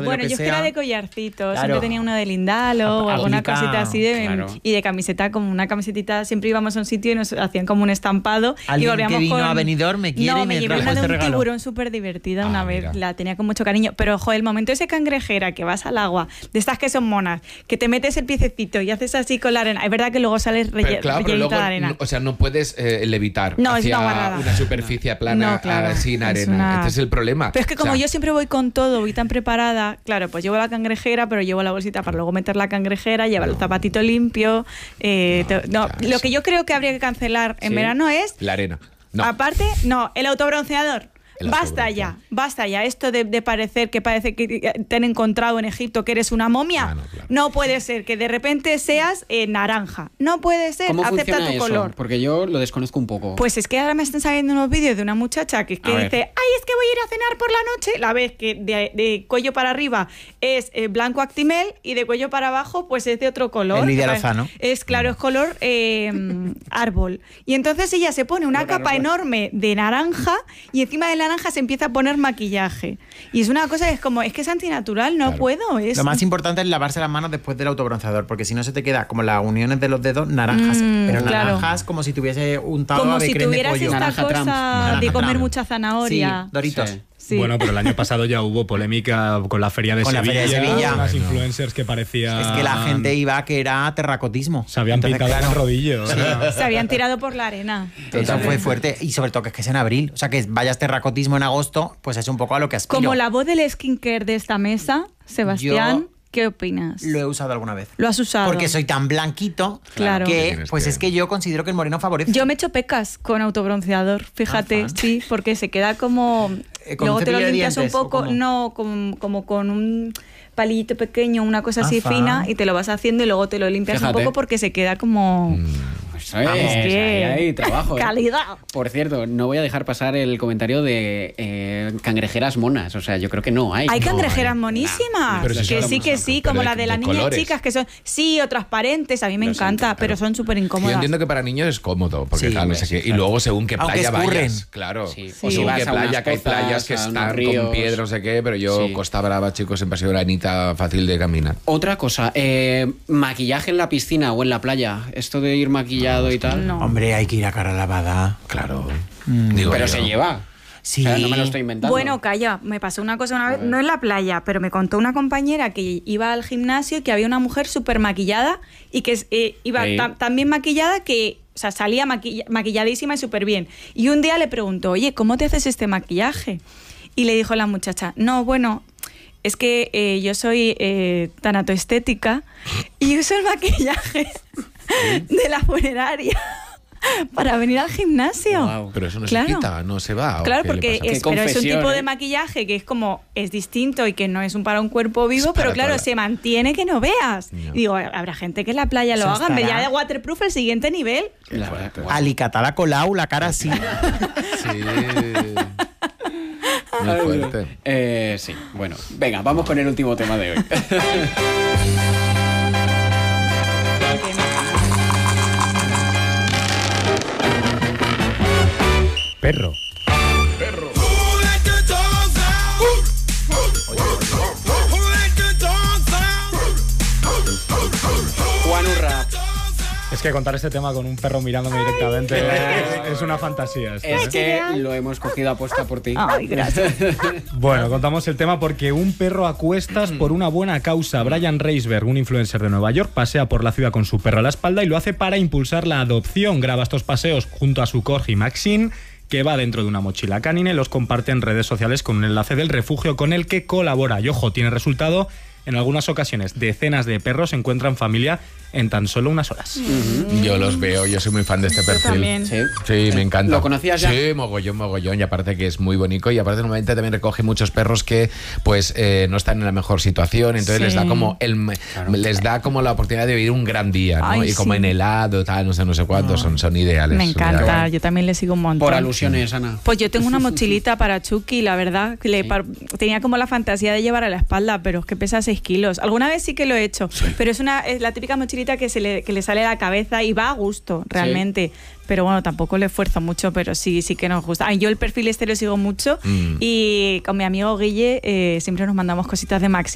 de bueno, lo que yo sea. es que era de collarcito, Claro. siempre tenía uno de lindalo o alguna Aplica, cosita así claro. y de camiseta, como una camisetita, siempre íbamos a un sitio y nos hacían como un estampado y Alguien volvíamos que vino con... a Benidorm me quiere No, y me llevé trajo una de este un regalo. tiburón súper divertida una vez, mira. la tenía con mucho cariño, pero joder, el momento ese cangrejera que vas al agua, de estas que son monas, que te metes el piececito y haces así con la arena, es verdad que luego sales Pero claro, pero rellenita luego, de arena. o sea, no puedes levitar No, es hacia una guarrada. una superficie plana No, claro, sin es arena. una- Este es el problema. Pero es que como O sea, yo siempre voy con todo, voy tan preparada, claro, pues llevo la cangrejera, pero llevo la bolsita para luego meter la cangrejera, llevar el zapatito limpio. Lo que yo creo que habría que cancelar en Sí. verano es, la arena. No. aparte, no, el autobronceador. El Basta ya. Esto de parece que te han encontrado en Egipto que eres una momia. Ah, no, claro. No puede ser que de repente seas naranja. No puede ser. ¿Cómo Acepta funciona tu eso? color. Porque yo lo desconozco un poco. Pues es que ahora me están saliendo unos vídeos de una muchacha que A ver. dice, ay, es que voy a ir a cenar por la noche. La ves que de cuello para arriba es blanco actimel y de cuello para abajo pues es de otro color. Es Lidia Lozano. Es claro, es color árbol. Y entonces ella se pone una capa enorme de naranja y encima de naranja se empieza a poner maquillaje. Y es una cosa que es como, es que es antinatural, no Claro. puedo. Es... Lo más importante es lavarse las manos después del autobronceador, porque si no se te queda como las uniones de los dedos naranjas. Pero claro. naranjas como si tuviese untado como de si crema de tuvieras pollo. esta Naranja cosa Trump. de Naranja comer Trump. mucha zanahoria. Sí, Doritos. Sí. Sí. Bueno, pero el año pasado ya hubo polémica con la Feria de Con la Sevilla. Feria de Sevilla. Unas Bueno. influencers que parecían... Es que la gente iba que era terracotismo. Se habían Entonces, pintado claro, el rodillo. o sea. Se habían tirado por la arena. Eso fue fuerte. Y sobre todo que es en abril. O sea, que vayas terracotismo en agosto, pues es un poco a lo que aspiro. Como la voz del skincare de esta mesa, Sebastián, Yo ¿qué opinas? Lo he usado alguna vez. ¿Lo has usado? Porque soy tan blanquito Claro. Que que, tienes pues que- es que yo considero que el moreno favorece. Yo me echo pecas con autobronceador, fíjate, Ah, fan. sí, porque se queda como... ¿Con Luego un te lo cepillo de limpias un dientes o poco, cómo? no, como con un palillito pequeño, una cosa así fan. fina, y te lo vas haciendo y luego te lo limpias Fíjate. un poco porque se queda como... Eso es, Es que- ahí hay trabajo. ¡Calidad! Por cierto, no voy a dejar pasar el comentario de cangrejeras monas. O sea, yo creo que no hay. Hay No cangrejeras hay. monísimas, Pero si que son- sí, pero como la de las niñas colores. chicas, que son, sí, o transparentes, a mí me Lo encanta, siento, pero son súper Yo incómodas. entiendo que para niños es cómodo, porque Sí, claro, no hombre, sé sí, qué. Y claro. luego según qué Aunque playa escurren. vayas, claro. Sí. O Si según vas qué a unas playa, que hay costas, playas que a unos están con ríos. piedra, no sé qué, pero yo Sí. Costa Brava, chicos, siempre ha sido una anita fácil de caminar. Otra cosa, maquillaje en la piscina o en la playa. Esto de ir maquillado y tal. No. Hombre, hay que ir a cara lavada. Claro. Pero yo. se lleva. Sí. O sea, no me lo estoy inventando. Bueno, calla, me pasó una cosa una vez, no en la playa, pero me contó una compañera que iba al gimnasio y que había una mujer súper maquillada y que iba Sí. tan bien maquillada que, o sea, salía maquilladísima y súper bien. Y un día le preguntó, oye, ¿cómo te haces este maquillaje? Y le dijo la muchacha, no, bueno, es que yo soy tanatoestética y uso el maquillaje de la funeraria para venir al gimnasio. Guau. Pero eso no Claro. se quita, no se va. ¿o Claro, qué le porque pasa? Qué pero es un confesión, tipo ¿eh? de maquillaje que es como, es distinto y que no es para un cuerpo vivo, Es para pero claro, toda la- se mantiene que no veas. Ya. Y digo, habrá gente que en la playa lo Eso haga, en vez estará- ya de waterproof el siguiente nivel. La verdad, guau. Alicatá la colau, la cara así. Sí. Muy fuerte. Sí, bueno. Venga, vamos con el último tema de hoy. Perro. Juan Urra. Es que contar este tema con un perro mirándome directamente es una fantasía. esto, Es ¿eh? que lo hemos cogido a posta por ti. Ay, gracias. Bueno, contamos el tema porque un perro a cuestas por una buena causa. Brian Reisberg, un influencer de Nueva York, pasea por la ciudad con su perro a la espalda y lo hace para impulsar la adopción. Graba estos paseos junto a su corgi Maxine, que va dentro de una mochila canina, y los comparte en redes sociales con un enlace del refugio con el que colabora. Y ojo, tiene resultado. En algunas ocasiones, decenas de perros encuentran familia en tan solo unas horas. Yo los veo, yo soy muy fan de este perfil. también. Sí. Sí, me encanta. ¿Lo conocías ya? Sí, mogollón, y aparte que es muy bonito, y aparte normalmente también recoge muchos perros que pues no están en la mejor situación, entonces Sí. les da como les da como la oportunidad de vivir un gran día, ¿no? Ay, y como sí. en helado, tal, no sé cuántos, son ideales. Me son encanta, ideales. yo también le sigo un montón. Por alusiones, Ana. Pues yo tengo una mochilita para Chucky, la verdad. Que tenía como la fantasía de llevar a la espalda, pero es que pesa 6 kilos. Alguna vez sí que lo he hecho, pero es la típica mochilita que le sale a la cabeza y va a gusto, realmente. Pero bueno, tampoco le esfuerzo mucho, pero sí que nos gusta. Yo el perfil este lo sigo mucho y con mi amigo Guille siempre nos mandamos cositas de Maxi.